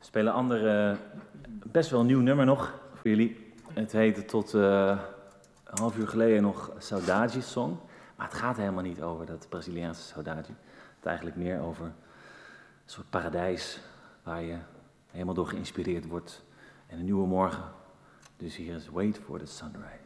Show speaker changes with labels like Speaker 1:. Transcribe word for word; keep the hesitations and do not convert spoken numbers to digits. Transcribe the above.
Speaker 1: spelen een ander, uh, best wel nieuw nummer nog voor jullie. Het heette tot uh, een half uur geleden nog Saudade Song. Maar het gaat helemaal niet over dat Braziliaanse saudade. Het gaat eigenlijk meer over een soort paradijs waar je helemaal door geïnspireerd wordt. En een nieuwe morgen. Dus hier is Wait for the Sunrise.